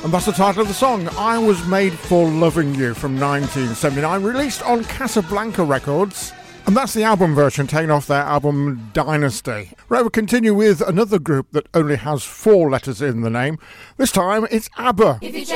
And that's the title of the song, I Was Made for Loving You, from 1979, released on Casablanca Records. And that's the album version taken off their album Dynasty. Right, we'll continue with another group that only has 4 letters in the name. This time it's ABBA. If you